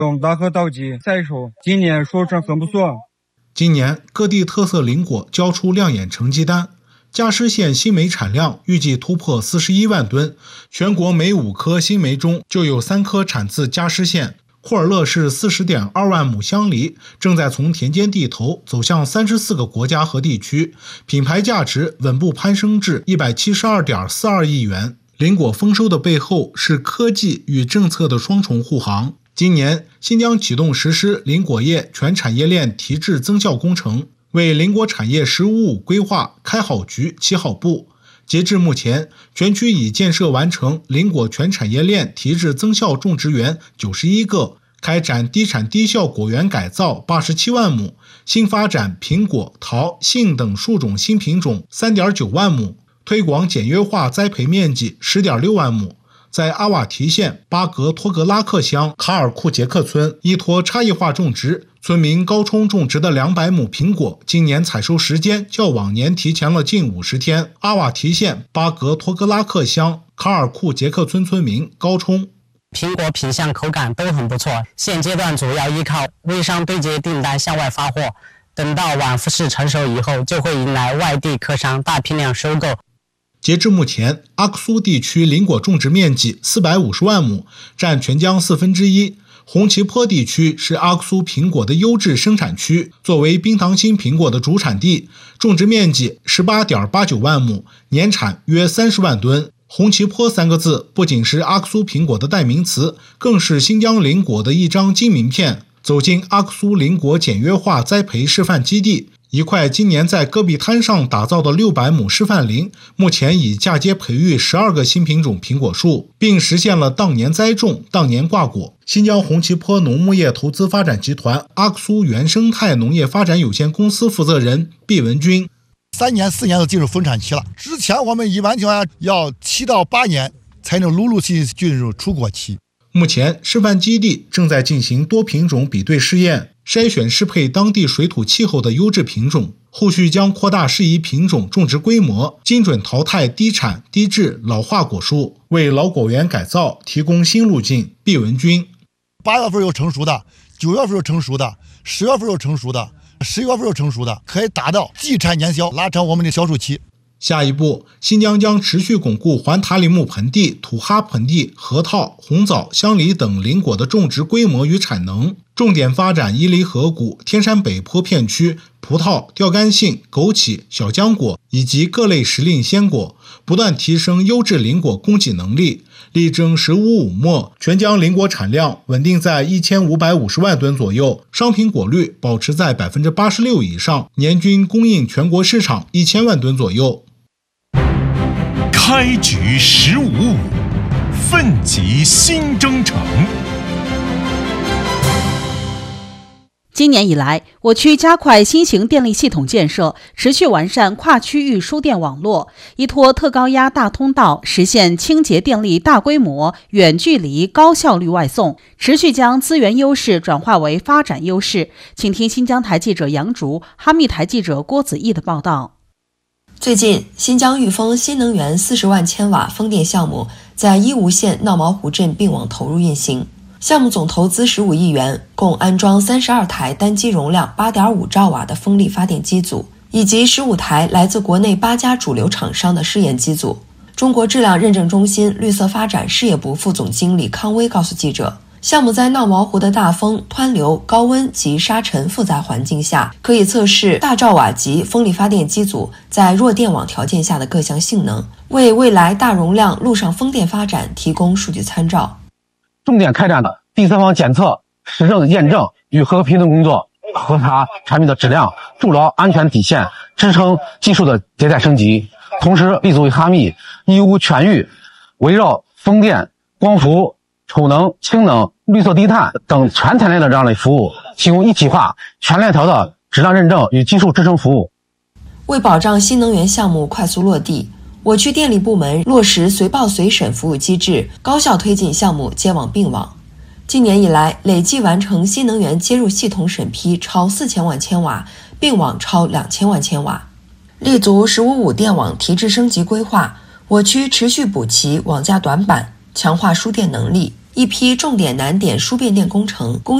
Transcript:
种大和稻机采收，今年收成很不错。 今年各地特色林果交出亮眼成绩单，嘉施县新梅产量预计突破41万吨，全国每5颗新梅中就有3颗产自嘉施县。库尔勒市40.2万亩香梨正在从田间地头走向34个国家和地区，品牌价值稳步攀升至172.42亿元。林果丰收的背后是科技与政策的双重护航。今年，新疆启动实施林果业全产业链提质增效工程，为林果产业“十五五”规划开好局、起好步。截至目前，全区已建设完成林果全产业链提质增效种植园91个，开展低产低效果园改造87万亩，新发展苹果、桃、杏等树种新品种3.9万亩，推广简约化栽培面积10.6万亩。在阿瓦提县巴格托格拉克乡卡尔库杰克村，依托差异化种植，村民高冲种植的200亩苹果，今年采收时间较往年提前了近50天。阿瓦提县巴格托格拉克乡卡尔库杰克村村民高冲： 苹果品相口感都很不错，现阶段主要依靠微商对接订单向外发货，等到晚富士成熟以后，就会迎来外地客商大批量收购。 截至目前，阿克苏地区林果种植面积450万亩，占全疆1/4。红旗坡地区是阿克苏苹果的优质生产区，作为冰糖心苹果的主产地，种植面积18.89万亩，年产约30万吨。红旗坡3个字不仅是阿克苏苹果的代名词，更是新疆林果的一张金名片。走进阿克苏林果简约化栽培示范基地，一块今年在戈壁滩上打造的600亩示范林，目前已嫁接培育12个新品种苹果树，并实现了当年栽种、当年挂果。新疆红旗坡农牧业投资发展集团阿克苏原生态农业发展有限公司负责人毕文军 ：3年4年都进入丰产期了，之前我们一般情况下要7到8年才能陆续进入出果期。 目前示范基地正在进行多品种比对试验，筛选适配当地水土气候的优质品种，后续将扩大适宜品种种植规模，精准淘汰低产低质老化果树，为老果园改造提供新路径。毕文军 ：8月份有成熟的，9月份有成熟的，10月份有成熟的，11月份有成熟的，可以达到季产年销，拉长我们的销售期。 下一步，新疆将持续巩固环塔里木盆地、土哈盆地、核桃、红枣、香梨等林果的种植规模与产能，重点发展伊犁河谷、天山北坡片区葡萄、吊干杏、枸杞、小浆果以及各类时令鲜果，不断提升优质林果供给能力，力争“15-5”末全疆林果产量稳定在1550万吨左右，商品果率保持在86%以上，年均供应全国市场1000万吨左右。 开局15-5，奋楫新征程。 今年以来，我区加快新型电力系统建设，持续完善跨区域输电网络，依托特高压大通道，实现清洁电力大规模、远距离、高效率外送，持续将资源优势转化为发展优势。请听新疆台记者杨竹、哈密台记者郭子毅的报道。 最近，新疆玉峰新能源40万千瓦风电项目在伊吾县闹毛湖镇并网投入运行。项目总投资15亿元，共安装32台单机容量8.5兆瓦的风力发电机组，以及15台来自国内8家主流厂商的试验机组。中国质量认证中心绿色发展事业部副总经理康威告诉记者，项目在闹毛湖的大风、湍流、高温及沙尘复杂环境下，可以测试大兆瓦级风力发电机组在弱电网条件下的各项性能，为未来大容量陆上风电发展提供数据参照。 重点开展的第三方检测、实证验证与合格评论工作，核查产品的质量，筑牢安全底线，支撑技术的迭代升级。同时立足于哈密、义乌全域，围绕风电、光伏、储能、氢能、绿色低碳等全产业链的这样的服务，提供一体化、全链条的质量认证与技术支撑服务。 为保障新能源项目快速落地，我区电力部门落实随报随审服务机制，高效推进项目接网并网。今年以来，累计完成新能源接入系统审批超4000万千瓦，并网超2000万千瓦。立足“15-5”电网提质升级规划，我区持续补齐网架短板，强化输电能力， 一批重点难点输变电工程